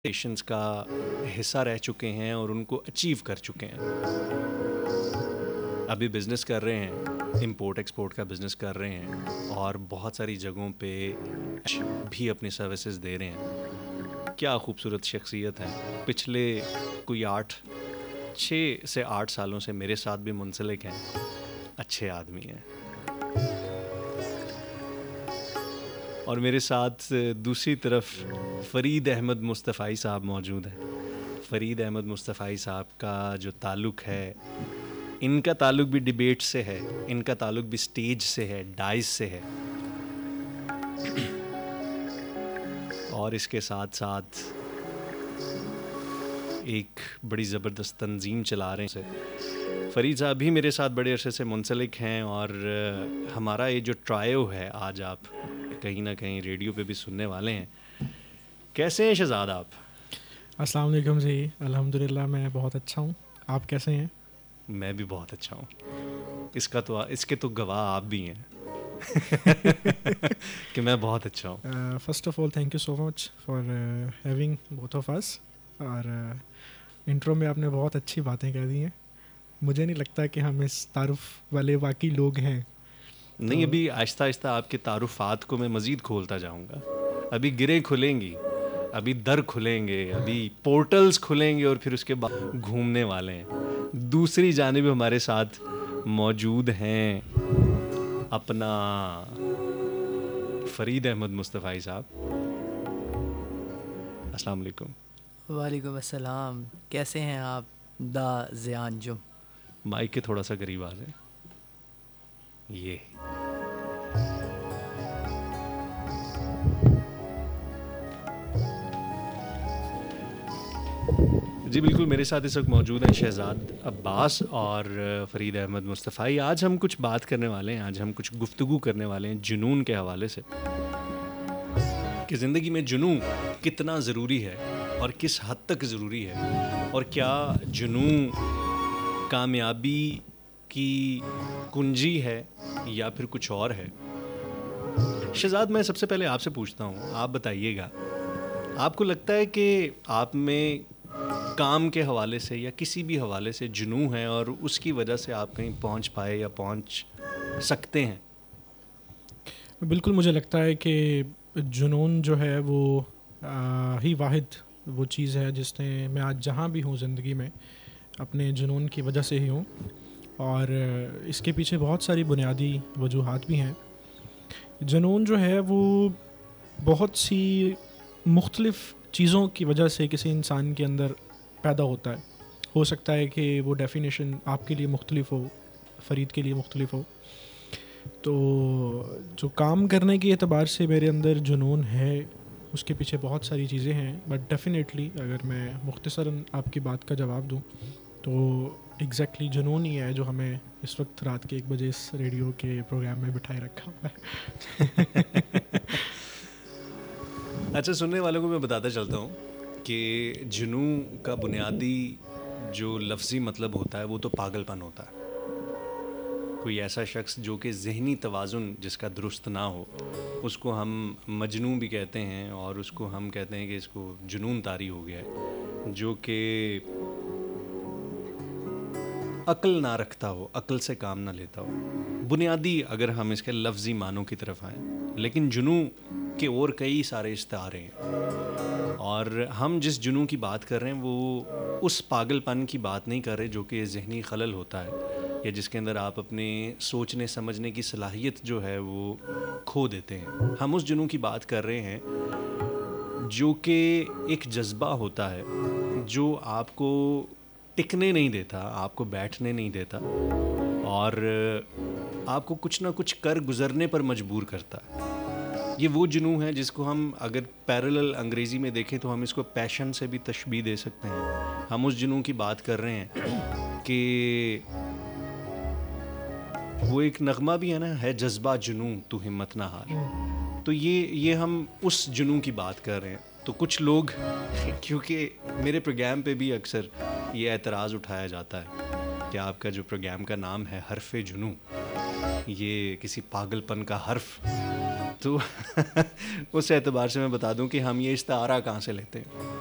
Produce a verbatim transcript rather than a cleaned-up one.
Patience کا حصہ رہ چکے ہیں اور ان کو اچیو کر چکے ہیں. ابھی بزنس کر رہے ہیں, امپورٹ ایکسپورٹ کا بزنس کر رہے ہیں اور بہت ساری جگہوں پہ بھی اپنی سروسز دے رہے ہیں. کیا خوبصورت شخصیت ہے. پچھلے کوئی آٹھ چھ سے آٹھ سالوں سے میرے ساتھ بھی منسلک ہیں. اچھے آدمی ہیں. اور میرے ساتھ دوسری طرف فرید احمد مصطفی صاحب موجود ہیں. فرید احمد مصطفی صاحب کا جو تعلق ہے, ان کا تعلق بھی ڈیبیٹ سے ہے, ان کا تعلق بھی سٹیج سے ہے, ڈائز سے ہے, اور اس کے ساتھ ساتھ ایک بڑی زبردست تنظیم چلا رہے ہیں. فرید صاحب بھی میرے ساتھ بڑے عرصے سے منسلک ہیں اور ہمارا یہ جو ٹرائیو ہے آج آپ کہیں نہ کہیں ریڈیو پہ بھی سننے والے ہیں. کیسے ہیں شہزاد آپ؟ السلام علیکم جی. الحمدللہ میں بہت اچھا ہوں. آپ کیسے ہیں؟ میں بھی بہت اچھا ہوں. اس کا تو اس کے تو گواہ آپ بھی ہیں کہ میں بہت اچھا ہوں. First of all thank you so much for having both of اس. اور انٹرو میں آپ نے بہت اچھی باتیں کہہ دی ہیں. مجھے نہیں لگتا کہ ہم اس تعارف والے واقعی لوگ ہیں. نہیں, ابھی آہستہ آہستہ آپ کے تعارفات کو میں مزید کھولتا جاؤں گا. ابھی گریں کھلیں گی, ابھی در کھلیں گے, ابھی پورٹلز کھلیں گے اور پھر اس کے بعد گھومنے والے ہیں. دوسری جانب ہمارے ساتھ موجود ہیں اپنا فرید احمد مصطفی صاحب. السلام علیکم. وعلیکم السلام. کیسے ہیں آپ دا زیانجم؟ مائک کے تھوڑا سا قریب آ جائیں. یہ جی بالکل, میرے ساتھ اس وقت موجود ہیں شہزاد عباس اور فرید احمد مصطفی. آج ہم کچھ بات کرنے والے ہیں, آج ہم کچھ گفتگو کرنے والے ہیں جنون کے حوالے سے, کہ زندگی میں جنون کتنا ضروری ہے اور کس حد تک ضروری ہے, اور کیا جنون کامیابی کی کنجی ہے یا پھر کچھ اور ہے. شہزاد, میں سب سے پہلے آپ سے پوچھتا ہوں, آپ بتائیے گا, آپ کو لگتا ہے کہ آپ میں کام کے حوالے سے یا کسی بھی حوالے سے جنون ہے اور اس کی وجہ سے آپ کہیں پہنچ پائے یا پہنچ سکتے ہیں؟ بالکل, مجھے لگتا ہے کہ جنون جو ہے وہ ہی واحد وہ چیز ہے جس نے میں آج جہاں بھی ہوں زندگی میں اپنے جنون کی وجہ سے ہی ہوں. اور اس کے پیچھے بہت ساری بنیادی وجوہات بھی ہیں. جنون جو ہے وہ بہت سی مختلف چیزوں کی وجہ سے کسی انسان کے اندر پیدا ہوتا ہے. ہو سکتا ہے کہ وہ ڈیفینیشن آپ کے لیے مختلف ہو, فرید کے لیے مختلف ہو. تو جو کام کرنے کے اعتبار سے میرے اندر جنون ہے, اس کے پیچھے بہت ساری چیزیں ہیں. بٹ ڈیفینیٹلی اگر میں مختصراً آپ کی بات کا جواب دوں تو ایگزیکٹلی جنون ہی ہے جو ہمیں اس وقت رات کے ایک بجے اس ریڈیو کے پروگرام میں بٹھائے رکھا ہوا ہے. اچھا, سننے والوں کو میں بتاتا چلتا ہوں کہ جنون کا بنیادی جو لفظی مطلب ہوتا ہے وہ تو پاگل پن ہوتا ہے. کوئی ایسا شخص جو کہ ذہنی توازن جس کا درست نہ ہو, اس کو ہم مجنون بھی کہتے ہیں, اور اس کو ہم کہتے ہیں کہ اس کو جنون طاری ہو گیا ہے, جو کہ عقل نہ رکھتا ہو, عقل سے کام نہ لیتا ہو. بنیادی اگر ہم اس کے لفظی معنوں کی طرف آئیں, لیکن جنون کے اور کئی سارے استعارے ہیں, اور ہم جس جنون کی بات کر رہے ہیں وہ اس پاگل پن کی بات نہیں کر رہے جو کہ ذہنی خلل ہوتا ہے, یا جس کے اندر آپ اپنے سوچنے سمجھنے کی صلاحیت جو ہے وہ کھو دیتے ہیں. ہم اس جنون کی بات کر رہے ہیں جو کہ ایک جذبہ ہوتا ہے جو آپ کو ٹکنے نہیں دیتا, آپ کو بیٹھنے نہیں دیتا, اور آپ کو کچھ نہ کچھ کر گزرنے پر مجبور کرتا ہے. یہ وہ جنون ہے جس کو ہم اگر پیرلل انگریزی میں دیکھیں تو ہم اس کو پیشن سے بھی تشبیہ دے سکتے ہیں. ہم اس جنون کی بات کر رہے ہیں کہ وہ ایک نغمہ بھی ہے نا, ہے جذبہ جنون تو ہمت نہ ہار. تو یہ یہ ہم اس جنون کی بات کر رہے ہیں. تو کچھ لوگ, کیونکہ میرے پروگرام پہ بھی اکثر یہ اعتراض اٹھایا جاتا ہے کہ آپ کا جو پروگرام کا نام ہے حرف جنون, یہ کسی پاگل پن کا حرف, تو اس اعتبار سے میں بتا دوں کہ ہم یہ استعارہ کہاں سے لیتے ہیں.